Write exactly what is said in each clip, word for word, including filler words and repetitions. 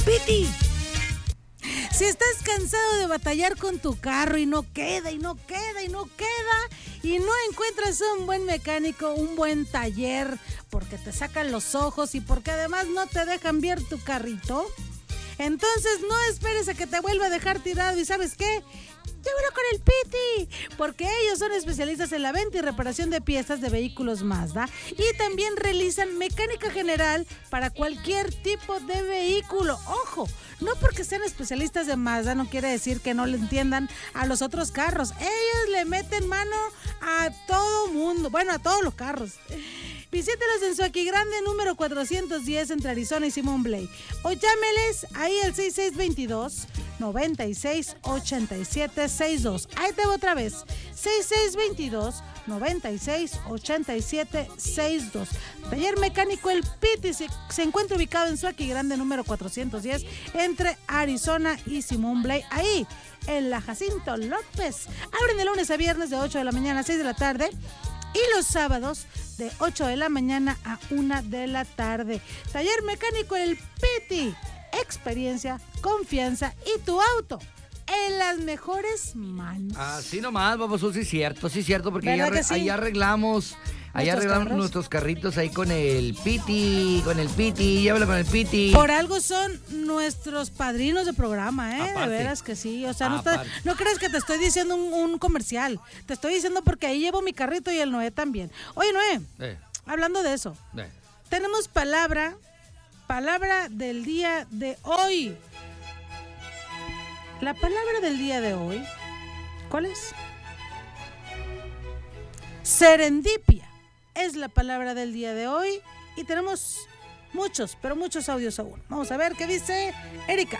Piti. Si estás cansado de batallar con tu carro y no queda, y no queda, y no queda, y no encuentras un buen mecánico, un buen taller, porque te sacan los ojos y porque además no te dejan ver tu carrito, entonces no esperes a que te vuelva a dejar tirado. ¿Y sabes qué? Llévalo con el Piti, porque ellos son especialistas en la venta y reparación de piezas de vehículos Mazda y también realizan mecánica general para cualquier tipo de vehículo. Ojo, no porque sean especialistas de Mazda no quiere decir que no le entiendan a los otros carros. Ellos le meten mano a todo mundo, bueno, a todos los carros. Visítelos en su Aquí Grande número cuatrocientos diez entre Arizona y Simón Blake. O llámeles ahí al seis seis dos dos, nueve seis, ocho siete seis dos. Ahí te voy otra vez. seis seis dos dos, nueve seis, ocho siete seis dos. Taller Mecánico El Piti se, se encuentra ubicado en su Aquí Grande número cuatrocientos diez entre Arizona y Simón Blake. Ahí, en la Jacinto López. Abren de lunes a viernes de ocho de la mañana a seis de la tarde. Y los sábados de ocho de la mañana a una de la tarde. Taller Mecánico El Piti. Experiencia, confianza y tu auto en las mejores manos. Así nomás, Babosú, sí es cierto, sí es cierto, porque ahí, arre- sí? ahí arreglamos, ahí arreglamos carros? nuestros carritos ahí con el Piti, con el Piti, llévalo con el Piti. Por algo son nuestros padrinos de programa, ¿eh? Aparte. De veras que sí, o sea, no, está, no crees que te estoy diciendo un, un comercial, te estoy diciendo porque ahí llevo mi carrito y el Noé también. Oye, Noé, eh. hablando de eso, eh. tenemos palabra, palabra del día de hoy. La palabra del día de hoy, ¿cuál es? Serendipia es la palabra del día de hoy y tenemos muchos, pero muchos audios aún. Vamos a ver qué dice Erika.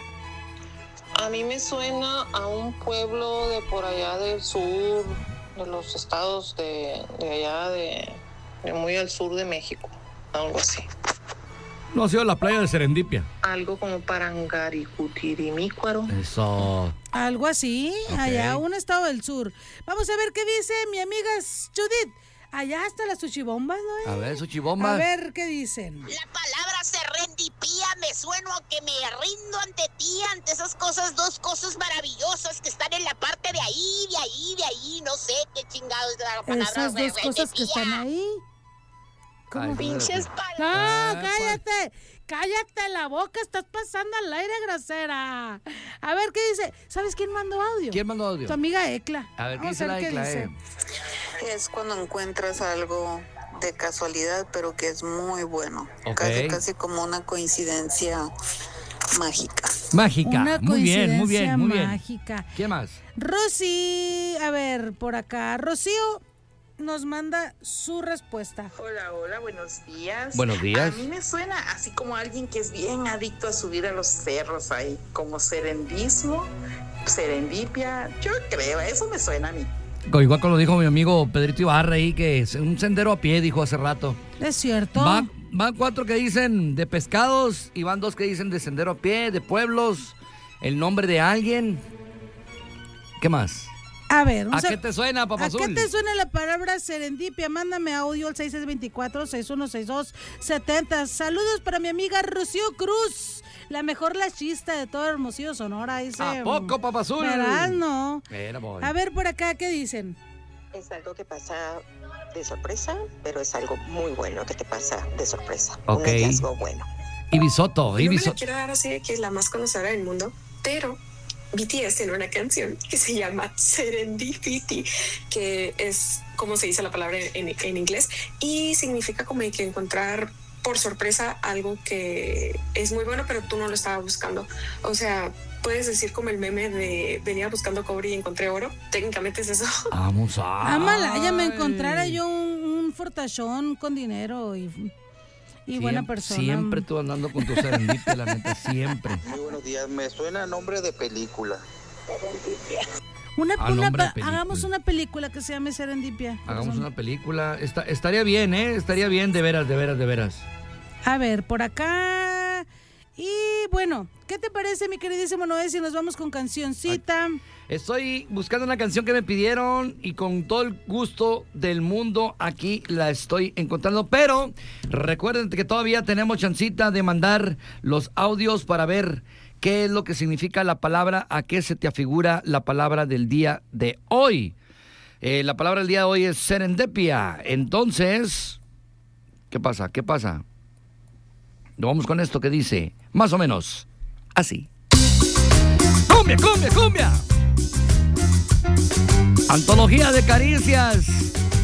A mí me suena a un pueblo de por allá del sur, de los estados de, de allá, de, de muy al sur de México, algo así. No ha sido la playa de Serendipia. Algo como Parangaricutirimícuaro. Eso. Algo así, okay. Allá, un estado del sur. Vamos a ver qué dice mi amiga Judith. Allá está la suchibombas, ¿no? A ver, suchibombas. A ver qué dicen. La palabra serendipia me suena a que me rindo ante ti, ante esas cosas, dos cosas maravillosas que están en la parte de ahí, de ahí, de ahí. No sé qué chingados de la palabra esas dos serendipia. Cosas que están ahí. ¿Cómo? Pinches palabras. No, cállate, cállate la boca, estás pasando al aire, grosera. A ver qué dice. ¿Sabes quién mandó audio? ¿Quién mandó audio? Tu amiga Ecla. A ver, ¿qué Vamos dice a la ver Ecla? Qué dice. Es cuando encuentras algo de casualidad, pero que es muy bueno. Okay. Casi, casi como una coincidencia mágica. Mágica, una muy bien, muy bien, muy bien. Mágica. ¿Quién más? Rosy, a ver, por acá. Rocío nos manda su respuesta. Hola, hola, buenos días. Buenos días. A mí me suena así como alguien que es bien adicto a subir a los cerros ahí, como serendismo, serendipia, yo creo, eso me suena a mí. Igual como lo dijo mi amigo Pedrito Ibarra ahí, que es un sendero a pie, dijo hace rato. Es cierto. Va, van cuatro que dicen de pescados y van dos que dicen de sendero a pie, de pueblos, el nombre de alguien. ¿Qué más? A ver, ¿a qué te suena, Papá Azul? ¿A qué te suena la palabra serendipia? Mándame audio al seis seis dos cuatro, seis uno seis dos, siete cero. Saludos para mi amiga Rocío Cruz, la mejor lachista de todo Hermosillo, Sonora. Dice, ¿a poco, Papá Azul? ¿Verdad? No. Mira, voy. A ver, por acá, ¿qué dicen? Es algo que pasa de sorpresa, pero es algo muy bueno que te pasa de sorpresa. Ok. Un hallazgo bueno. Ibisoto, Ibisoto. Ibisoto. No me quiero dar así de que es la más conocida del mundo, pero B T S tiene una canción que se llama Serendipity, que es como se dice la palabra en, en inglés, y significa como que encontrar por sorpresa algo que es muy bueno, pero tú no lo estabas buscando. O sea, puedes decir como el meme de venía buscando cobre y encontré oro. Técnicamente es eso. Vamos a... Ámala, ya me encontrara yo un, un fortachón con dinero y... Y siempre, buena persona. Siempre tú andando con tu serendipia, la neta, siempre. Muy buenos días, me suena nombre de película. Una, ah, una nombre pa- de hagamos una película que se llame Serendipia. Hagamos una película. Está, estaría bien, ¿eh? Estaría bien, de veras, de veras, de veras. A ver, por acá. Y bueno, ¿qué te parece, mi queridísimo Noé, si nos vamos con cancioncita? Ay, estoy buscando una canción que me pidieron y con todo el gusto del mundo aquí la estoy encontrando, pero recuerden que todavía tenemos chancita de mandar los audios para ver qué es lo que significa la palabra, a qué se te afigura la palabra del día de hoy. Eh, la palabra del día de hoy es serendipia. Entonces, ¿qué pasa? ¿Qué pasa? Vamos con esto que dice, más o menos, así. ¡Cumbia, cumbia, cumbia! Antología de caricias.